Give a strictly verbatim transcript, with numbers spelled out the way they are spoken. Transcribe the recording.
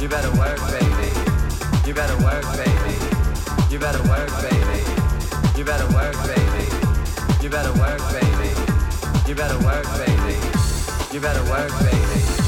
better work, baby. You better work, baby. You better work, baby. You better work, baby. You better work, baby. You better work, baby. You better work, baby.